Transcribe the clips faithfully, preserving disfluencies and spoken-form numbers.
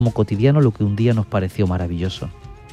como cotidiano lo que un día nos pareció maravilloso.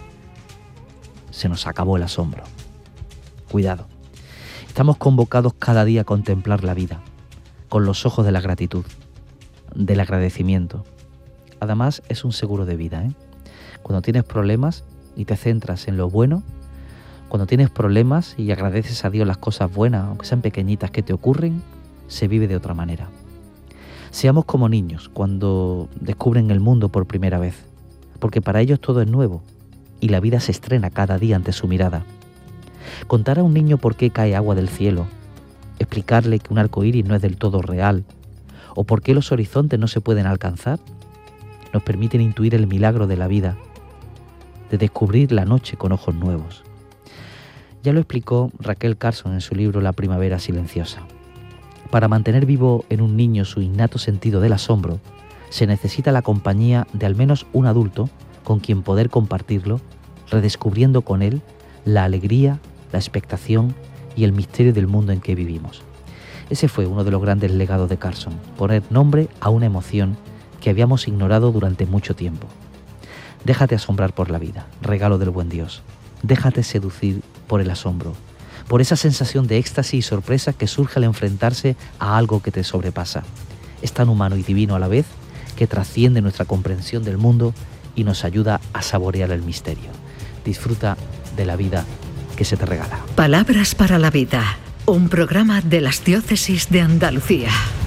Se nos acabó el asombro. Cuidado. Estamos convocados cada día a contemplar la vida, con los ojos de la gratitud, del agradecimiento. Además, es un seguro de vida, ¿eh? Cuando tienes problemas y te centras en lo bueno, cuando tienes problemas y agradeces a Dios las cosas buenas, aunque sean pequeñitas que te ocurren, se vive de otra manera. Seamos como niños cuando descubren el mundo por primera vez, porque para ellos todo es nuevo y la vida se estrena cada día ante su mirada. Contar a un niño por qué cae agua del cielo, explicarle que un arco iris no es del todo real, o por qué los horizontes no se pueden alcanzar, nos permiten intuir el milagro de la vida, de descubrir la noche con ojos nuevos. Ya lo explicó Raquel Carson en su libro La primavera silenciosa. Para mantener vivo en un niño su innato sentido del asombro, se necesita la compañía de al menos un adulto con quien poder compartirlo, redescubriendo con él la alegría, la expectación y el misterio del mundo en que vivimos. Ese fue uno de los grandes legados de Carson, poner nombre a una emoción que habíamos ignorado durante mucho tiempo. Déjate asombrar por la vida, regalo del buen Dios. Déjate seducir por el asombro, por esa sensación de éxtasis y sorpresa que surge al enfrentarse a algo que te sobrepasa. Es tan humano y divino a la vez que trasciende nuestra comprensión del mundo y nos ayuda a saborear el misterio. Disfruta de la vida que se te regala. Palabras para la vida, un programa de las Diócesis de Andalucía.